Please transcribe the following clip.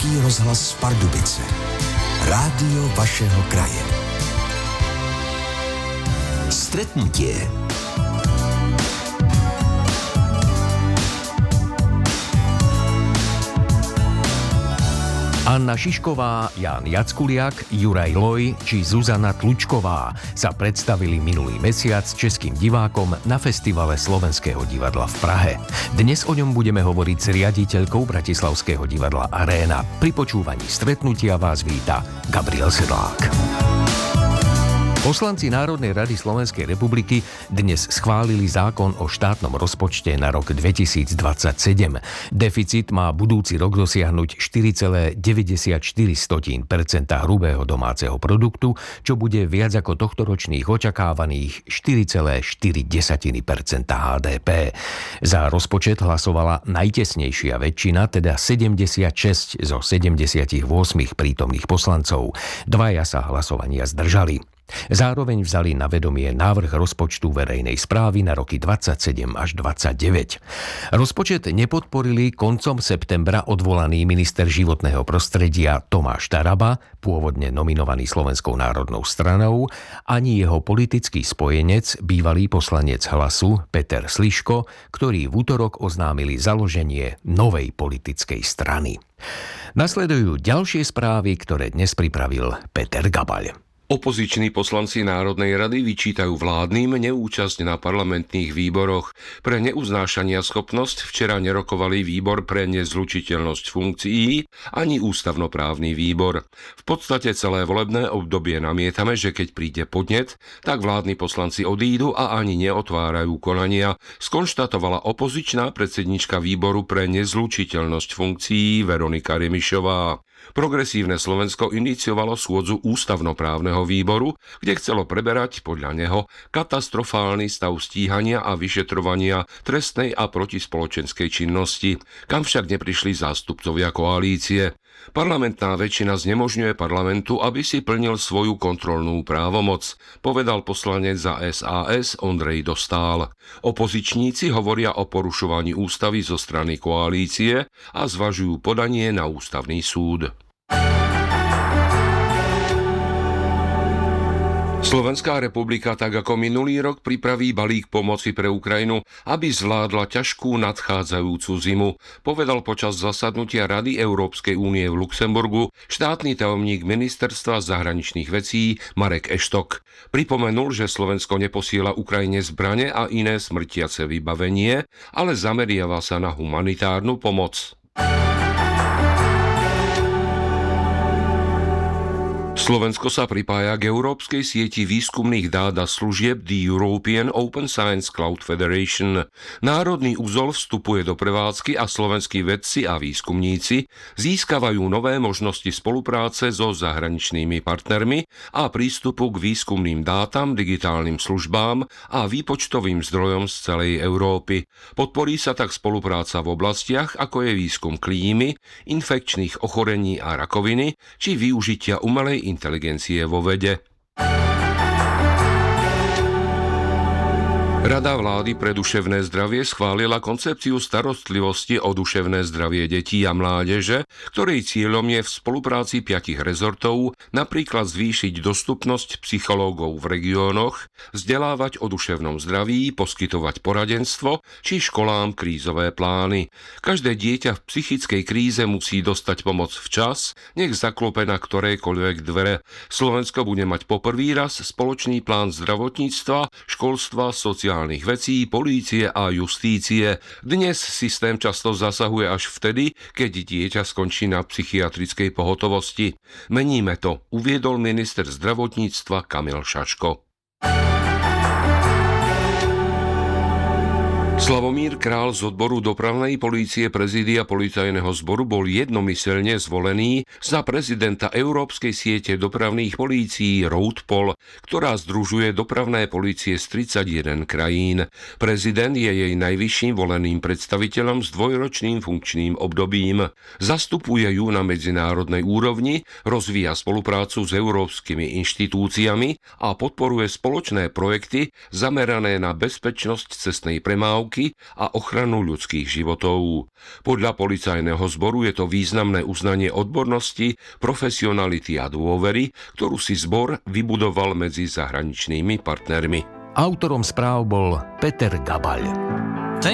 Český rozhlas Pardubice. Rádio vašeho kraje. Stretnutie. Anna Šišková, Ján Jackuliak, Juraj Loj či Zuzana Tlučková sa predstavili minulý mesiac českým divákom na festivale Slovenského divadla v Prahe. Dnes o ňom budeme hovoriť s riaditeľkou Bratislavského divadla Aréna. Pri počúvaní stretnutia vás víta Gabriel Sedlák. Poslanci Národnej rady Slovenskej republiky dnes schválili zákon o štátnom rozpočte na rok 2027. Deficit má budúci rok dosiahnuť 4,94% hrubého domáceho produktu, čo bude viac ako tohtoročných očakávaných 4,4% HDP. Za rozpočet hlasovala najtesnejšia väčšina, teda 76 zo 78 prítomných poslancov. Dvaja sa hlasovania zdržali. Zároveň vzali na vedomie návrh rozpočtu verejnej správy na roky 27 až 29. Rozpočet nepodporili koncom septembra odvolaný minister životného prostredia Tomáš Taraba, pôvodne nominovaný Slovenskou národnou stranou, ani jeho politický spojenec, bývalý poslanec Hlasu Peter Sliško, ktorí v utorok oznámili založenie novej politickej strany. Nasledujú ďalšie správy, ktoré dnes pripravil Peter Gabaľ. Opoziční poslanci Národnej rady vyčítajú vládnym neúčasť na parlamentných výboroch. Pre neuznášania schopnosť včera nerokovali výbor pre nezlučiteľnosť funkcií ani ústavnoprávny výbor. V podstate celé volebné obdobie namietame, že keď príde podnet, tak vládni poslanci odídu a ani neotvárajú konania, skonštatovala opozičná predsednička výboru pre nezlučiteľnosť funkcií Veronika Remišová. Progresívne Slovensko iniciovalo schôdzu ústavnoprávneho výboru, kde chcelo preberať podľa neho katastrofálny stav stíhania a vyšetrovania trestnej a protispoločenskej činnosti, kam však neprišli zástupcovia koalície. Parlamentná väčšina znemožňuje parlamentu, aby si plnil svoju kontrolnú právomoc, povedal poslanec za SAS Ondrej Dostál. Opozičníci hovoria o porušovaní ústavy zo strany koalície a zvažujú podanie na ústavný súd. Slovenská republika tak ako minulý rok pripraví balík pomoci pre Ukrajinu, aby zvládla ťažkú nadchádzajúcu zimu, povedal počas zasadnutia Rady Európskej únie v Luxemburgu štátny tajomník ministerstva zahraničných vecí Marek Eštok. Pripomenul, že Slovensko neposiela Ukrajine zbrane a iné smrtiace vybavenie, ale zameriava sa na humanitárnu pomoc. Slovensko sa pripája k európskej sieti výskumných dát a služieb The European Open Science Cloud Federation. Národný úzol vstupuje do prevádzky a slovenskí vedci a výskumníci získavajú nové možnosti spolupráce so zahraničnými partnermi a prístupu k výskumným dátam, digitálnym službám a výpočtovým zdrojom z celej Európy. Podporí sa tak spolupráca v oblastiach, ako je výskum klímy, infekčných ochorení a rakoviny, či využitia umelej inteligencie vo vede. Rada vlády pre duševné zdravie schválila koncepciu starostlivosti o duševné zdravie detí a mládeže, ktorej cieľom je v spolupráci 5 rezortov napríklad zvýšiť dostupnosť psychológov v regiónoch, vzdelávať o duševnom zdraví, poskytovať poradenstvo či školám krízové plány. Každé dieťa v psychickej kríze musí dostať pomoc včas, nech zaklope na ktorékoľvek dvere. Slovensko bude mať poprvý raz spoločný plán zdravotníctva, školstva, sociálnych vecí, polície a justície. Dnes systém často zasahuje až vtedy, keď dieťa skončí na psychiatrickej pohotovosti. Meníme to, uviedol minister zdravotníctva Kamil Šaško. Slavomír Král z odboru dopravnej polície prezídia policajného zboru bol jednomyseľne zvolený za prezidenta Európskej siete dopravných polícií Roadpol, ktorá združuje dopravné polície z 31 krajín. Prezident je jej najvyšším voleným predstaviteľom s dvojročným funkčným obdobím. Zastupuje ju na medzinárodnej úrovni, rozvíja spoluprácu s európskymi inštitúciami a podporuje spoločné projekty zamerané na bezpečnosť cestnej premávky dodávky a ochranu ľudských životov. Podľa policajného zboru je to významné uznanie odbornosti, profesionality a dôvery, ktorú si zbor vybudoval medzi zahraničnými partnermi. Autorom správ bol Peter Gabaľ.